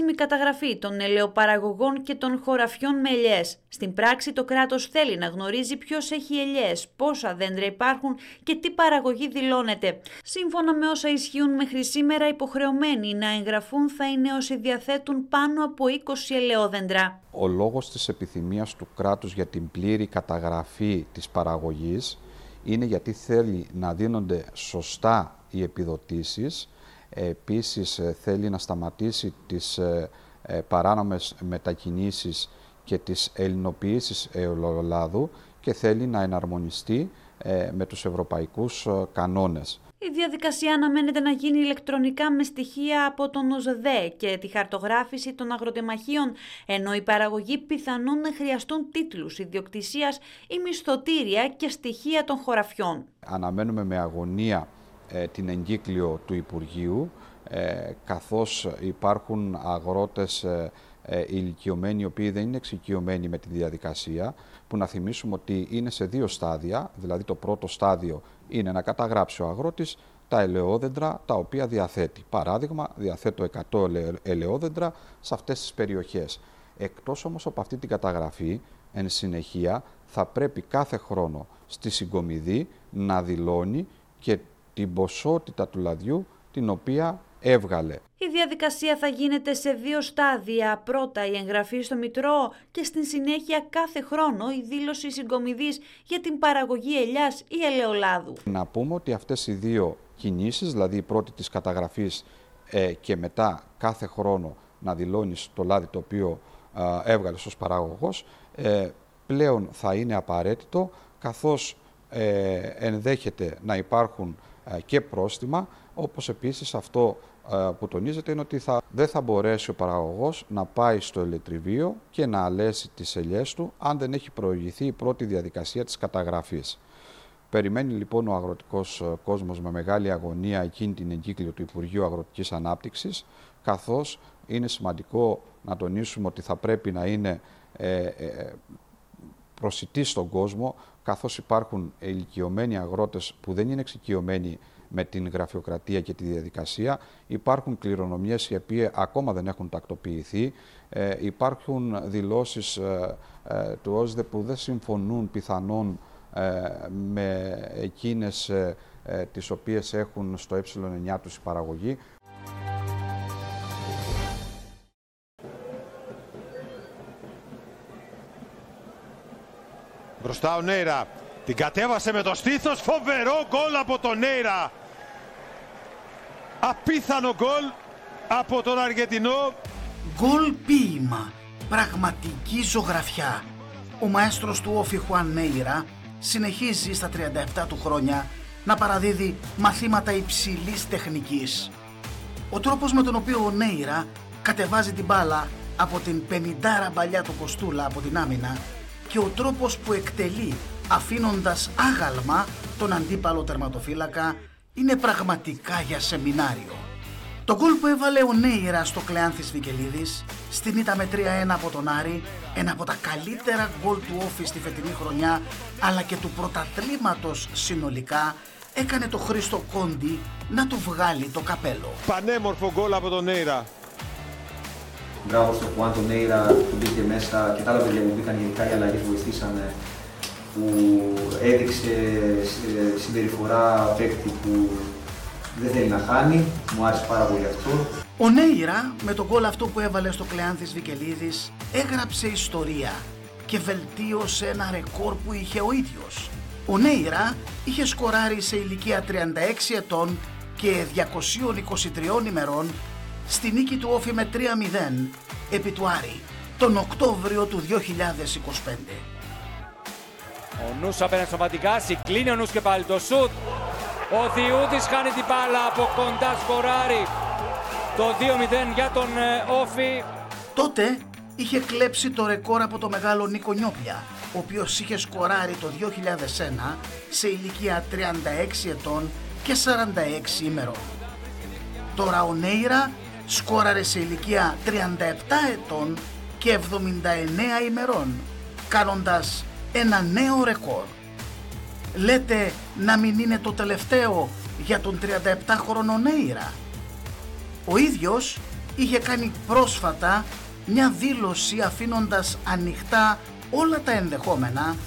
επίσημη καταγραφή των ελαιοπαραγωγών και των χωραφιών με ελιές. Στην πράξη το κράτος θέλει να γνωρίζει ποιος έχει ελιές, πόσα δέντρα υπάρχουν και τι παραγωγή δηλώνεται. Σύμφωνα με όσα ισχύουν μέχρι σήμερα, υποχρεωμένοι να εγγραφούν θα είναι όσοι διαθέτουν πάνω από 20 ελαιόδεντρα. Ο λόγος της επιθυμίας του κράτους για την πλήρη καταγραφή της παραγωγής είναι γιατί θέλει να δίνονται σωστά οι επιδοτήσεις. Επίσης θέλει να σταματήσει τις παράνομες μετακινήσεις και τις ελληνοποιήσεις ελαιολάδου και θέλει να εναρμονιστεί με τους ευρωπαϊκούς κανόνες. Η διαδικασία αναμένεται να γίνει ηλεκτρονικά με στοιχεία από τον ΟΣΔΕ και τη χαρτογράφηση των αγροτεμαχίων, ενώ οι παραγωγοί πιθανόν να χρειαστούν τίτλους ιδιοκτησίας ή μισθωτήρια και στοιχεία των χωραφιών. Αναμένουμε με αγωνία την εγκύκλιο του Υπουργείου, καθώς υπάρχουν αγρότες ηλικιωμένοι οι οποίοι δεν είναι εξοικειωμένοι με τη διαδικασία, που να θυμίσουμε ότι είναι σε 2 στάδια, δηλαδή το πρώτο στάδιο είναι να καταγράψει ο αγρότης τα ελαιόδεντρα τα οποία διαθέτει. Παράδειγμα, διαθέτω 100 ελαιόδεντρα σε αυτές τις περιοχές. Εκτός όμως από αυτή την καταγραφή, εν συνεχεία θα πρέπει κάθε χρόνο στη συγκομιδή να δηλώνει και την ποσότητα του λαδιού την οποία έβγαλε. Η διαδικασία θα γίνεται σε 2 στάδια. Πρώτα η εγγραφή στο Μητρό και στην συνέχεια κάθε χρόνο η δήλωση συγκομιδής για την παραγωγή ελιάς ή ελαιολάδου. Να πούμε ότι αυτές οι 2 κινήσεις, δηλαδή η πρώτη της καταγραφής και μετά κάθε χρόνο να δηλώνεις το λάδι το οποίο έβγαλες ως παραγωγός, πλέον θα είναι απαραίτητο, καθώς ενδέχεται να υπάρχουν και πρόστιμα, όπως επίσης αυτό που τονίζεται είναι ότι δεν θα μπορέσει ο παραγωγός να πάει στο ελαιτριβείο και να αλέσει τις ελιές του αν δεν έχει προηγηθεί η πρώτη διαδικασία της καταγραφής. Περιμένει λοιπόν ο αγροτικός κόσμος με μεγάλη αγωνία εκείνη την εγκύκλιο του Υπουργείου Αγροτικής Ανάπτυξης, καθώς είναι σημαντικό να τονίσουμε ότι θα πρέπει να είναι προσιτή στον κόσμο, καθώς υπάρχουν ηλικιωμένοι αγρότες που δεν είναι εξοικειωμένοι με την γραφειοκρατία και τη διαδικασία. Υπάρχουν κληρονομιές οι οποίες ακόμα δεν έχουν τακτοποιηθεί. Υπάρχουν δηλώσεις του ΟΣΔΕ που δεν συμφωνούν πιθανόν με εκείνες τις οποίες έχουν στο ε9 τους η παραγωγή. Μπροστά ο Νέιρα, την κατέβασε με το στήθος, φοβερό γκολ από τον Νέιρα. Απίθανο γκολ από τον Αργεντινό. Γκολ ποίημα, πραγματική ζωγραφιά. Ο μαέστρος του Όφι Χουάν Νέιρα συνεχίζει στα 37 του χρόνια να παραδίδει μαθήματα υψηλής τεχνικής. Ο τρόπος με τον οποίο ο Νέιρα κατεβάζει την μπάλα από την 50 μπαλιά του Κοστούλα από την άμυνα και ο τρόπος που εκτελεί αφήνοντας άγαλμα τον αντίπαλο τερματοφύλακα είναι πραγματικά για σεμινάριο. Το γκολ που έβαλε ο Νέιρα στο Κλεάνθης Βικελίδης στην ήττα με 3-1 από τον Άρη, ένα από τα καλύτερα γκολ του Όφη στη φετινή χρονιά αλλά και του πρωταθλήματος συνολικά, έκανε το Χρήστο Κόντι να του βγάλει το καπέλο. Πανέμορφο γκολ από τον Νέιρα. Μπράβο στο Χουάν τον Νέιρα που μπήκε μέσα και τα άλλα παιδιά που μπήκαν, γενικά οι αλλαγές βοηθήσανε, που έδειξε συμπεριφορά παίκτη που δεν θέλει να χάνει. Μου άρεσε πάρα πολύ αυτό. Ο Νέιρα με τον γκολ αυτό που έβαλε στο Κλεάνθης Βικελίδης έγραψε ιστορία και βελτίωσε ένα ρεκόρ που είχε ο ίδιος. Ο Νέιρα είχε σκοράρει σε ηλικία 36 ετών και 223 ημερών στη νίκη του Όφη με 3-0 επί του Άρη τον Οκτώβριο του 2025. Ο Νους απέναντι στο Ματικάση, κλείνει ο Νους και πάλι το σουτ. Ο Διούδης χάνει την μπάλα, από κοντά σκοράρει το 2-0 για τον Όφη. Τότε είχε κλέψει το ρεκόρ από το μεγάλο Νίκο Νιόπλια, ο οποίος είχε σκοράρει το 2001 σε ηλικία 36 ετών και 46 ημερών. Τώρα ο Νέιρα σκόραρε σε ηλικία 37 ετών και 79 ημερών, κάνοντας ένα νέο ρεκόρ. Λέτε να μην είναι το τελευταίο για τον 37χρονο Νέιρα? Ο ίδιος είχε κάνει πρόσφατα μια δήλωση αφήνοντας ανοιχτά όλα τα ενδεχόμενα